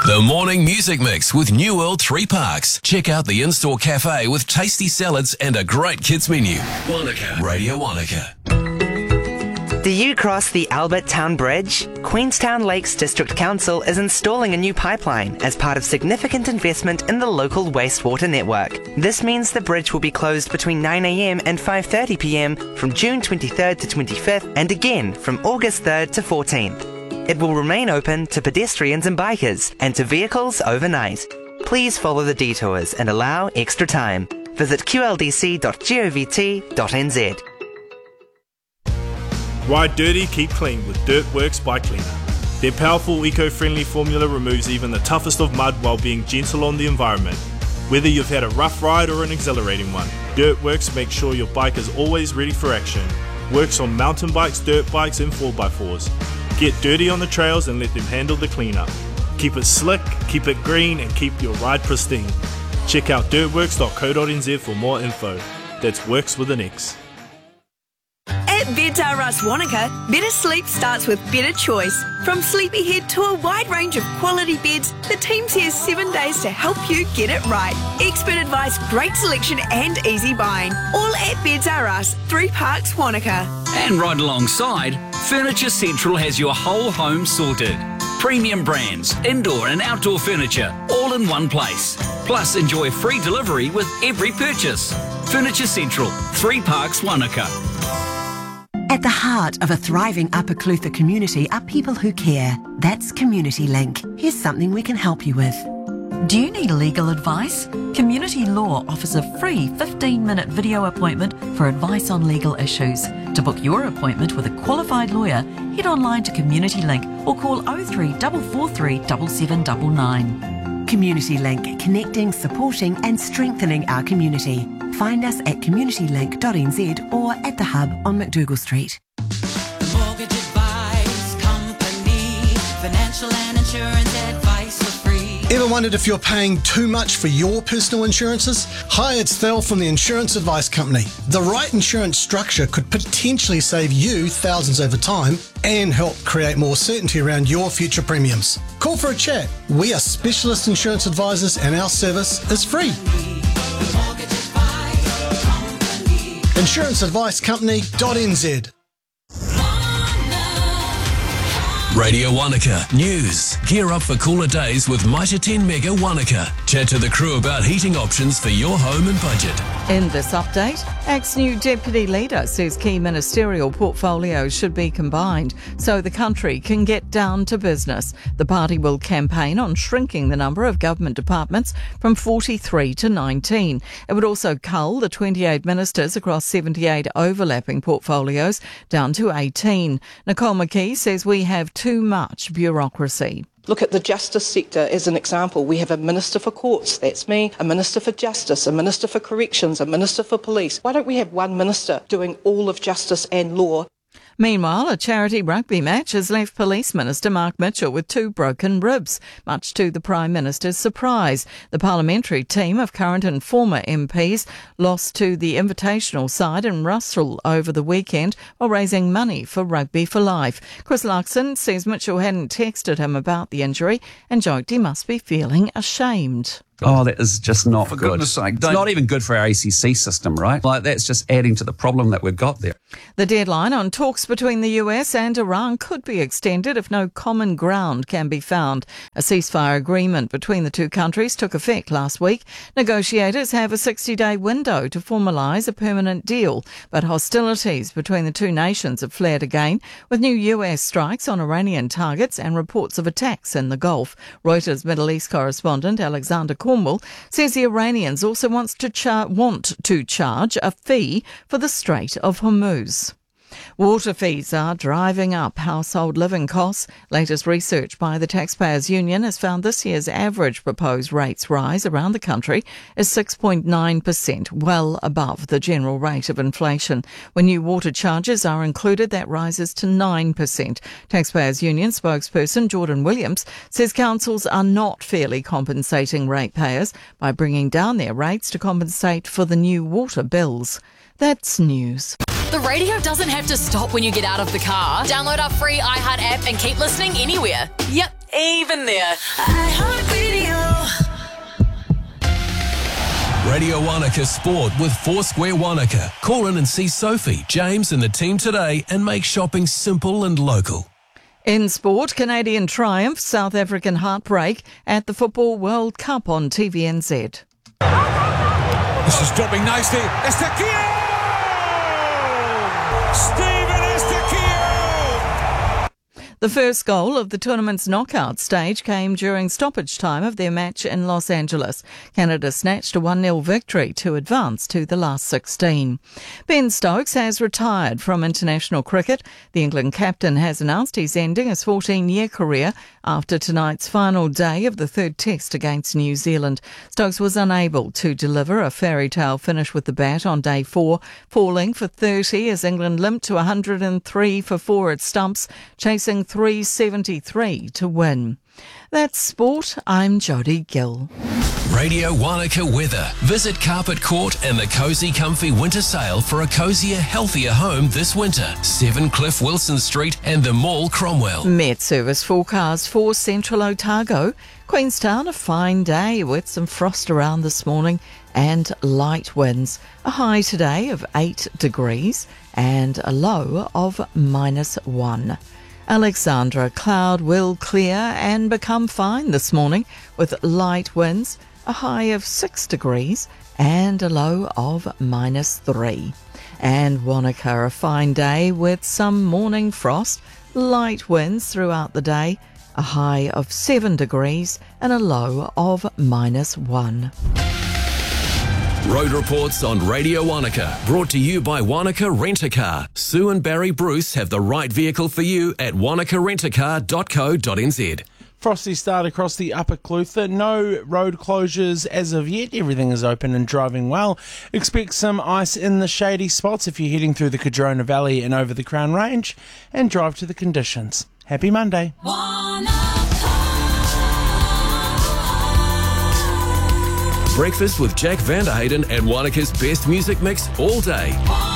The Morning Music Mix with New World 3 Parks. Check out the in-store cafe with tasty salads and a great kids menu. Wanaka. Radio Wanaka. Do you cross the Albert Town Bridge? Queenstown Lakes District Council is installing a new pipeline as part of significant investment in the local wastewater network. This means the bridge will be closed between 9 a.m. and 5:30 p.m. from June 23rd to 25th and again from August 3rd to 14th. It will remain open to pedestrians and bikers and to vehicles overnight. Please follow the detours and allow extra time. Visit qldc.govt.nz. Ride dirty, keep clean with Dirtworks Bike Cleaner. Their powerful eco-friendly formula removes even the toughest of mud while being gentle on the environment. Whether you've had a rough ride or an exhilarating one, Dirtworks makes sure your bike is always ready for action. Works on mountain bikes, dirt bikes and 4x4s. Get dirty on the trails and let them handle the cleanup. Keep it slick, keep it green and keep your ride pristine. Check out dirtworks.co.nz for more info. That's works with an X. At Beds R Us Wanaka, better sleep starts with better choice. From sleepyhead to a wide range of quality beds, the team's here 7 days to help you get it right. Expert advice, great selection and easy buying. All at Beds R Us, 3 Parks, Wanaka. And right alongside, Furniture Central has your whole home sorted. Premium brands, indoor and outdoor furniture, all in one place. Plus, enjoy free delivery with every purchase. Furniture Central, 3 Parks, Wanaka. At the heart of a thriving Upper Clutha community are people who care. That's Community Link. Here's something we can help you with. Do you need legal advice? Community Law offers a free 15-minute video appointment for advice on legal issues. To book your appointment with a qualified lawyer, head online to Community Link or call 03 443 7799. Community Link, connecting, supporting and strengthening our community. Find us at communitylink.nz or at The Hub on McDougall Street. Mortgage Advice Company, financial and insurance advice for free. Ever wondered if you're paying too much for your personal insurances? Hi, it's Thel from the Insurance Advice Company. The right insurance structure could potentially save you thousands over time and help create more certainty around your future premiums. Call for a chat. We are specialist insurance advisors and our service is free. InsuranceAdviceCompany.nz. Radio Wanaka News. Gear up for cooler days with Mitre 10 Mega Wanaka. Chat to the crew about heating options for your home and budget. In this update, ACT's new deputy leader says key ministerial portfolios should be combined so the country can get down to business. The party will campaign on shrinking the number of government departments from 43 to 19. It would also cull the 28 ministers across 78 overlapping portfolios down to 18. Nicole McKee says we have too much bureaucracy. Look at the justice sector as an example. We have a Minister for Courts, that's me, a Minister for Justice, a Minister for Corrections, a Minister for Police. Why don't we have one minister doing all of justice and law? Meanwhile, a charity rugby match has left Police Minister Mark Mitchell with 2 broken ribs, much to the Prime Minister's surprise. The parliamentary team of current and former MPs lost to the invitational side in Russell over the weekend while raising money for Rugby for Life. Chris Luxon says Mitchell hadn't texted him about the injury and joked he must be feeling ashamed. Oh, that is just not good. For goodness sake. It's not even good for our ACC system, right? Like, that's just adding to the problem that we've got there. The deadline on talks between the US and Iran could be extended if no common ground can be found. A ceasefire agreement between the two countries took effect last week. Negotiators have a 60-day window to formalise a permanent deal, but hostilities between the two nations have flared again, with new US strikes on Iranian targets and reports of attacks in the Gulf. Reuters Middle East correspondent Alexander Cornwall says the Iranians also want to charge a fee for the Strait of Hormuz. Water fees are driving up household living costs. Latest research by the Taxpayers Union has found this year's average proposed rates rise around the country is 6.9%, well above the general rate of inflation. When new water charges are included, that rises to 9%. Taxpayers Union spokesperson Jordan Williams says councils are not fairly compensating ratepayers by bringing down their rates to compensate for the new water bills. That's news. The radio doesn't have to stop when you get out of the car. Download our free iHeart app and keep listening anywhere. Yep, even there. iHeartRadio. Radio Wanaka Sport with Foursquare Wanaka. Call in and see Sophie, James and the team today and make shopping simple and local. In sport, Canadian triumph, South African heartbreak at the Football World Cup on TVNZ. This is dropping nicely. Estaquio! Steven Estaquio! The first goal of the tournament's knockout stage came during stoppage time of their match in Los Angeles. Canada snatched a 1-0 victory to advance to the last 16. Ben Stokes has retired from international cricket. The England captain has announced he's ending his 14-year career after tonight's final day of the third test against New Zealand. Stokes was unable to deliver a fairy tale finish with the bat on day 4, falling for 30 as England limped to 103 for 4 at stumps, chasing 373 to win. That's sport. I'm Jodie Gill. Radio Wanaka weather. Visit Carpet Court and the Cosy Comfy Winter Sale for a cosier, healthier home this winter. 7 Cliff Wilson Street and the Mall Cromwell. Met Service forecast for Central Otago. Queenstown, a fine day with some frost around this morning and light winds. A high today of 8 degrees and a low of -1. Alexandra, cloud will clear and become fine this morning with light winds, a high of 6 degrees and a low of -3. And Wanaka, a fine day with some morning frost, light winds throughout the day, a high of 7 degrees and a low of -1. Road reports on Radio Wanaka, brought to you by Wanaka Rent-A-Car. Sue and Barry Bruce have the right vehicle for you at wanakarentacar.co.nz. Frosty start across the Upper Clutha. No road closures as of yet. Everything is open and driving well. Expect some ice in the shady spots if you're heading through the Cardrona Valley and over the Crown Range, and drive to the conditions. Happy Monday. Breakfast with Jack Vanderhayden and Wanaka's best music mix all day.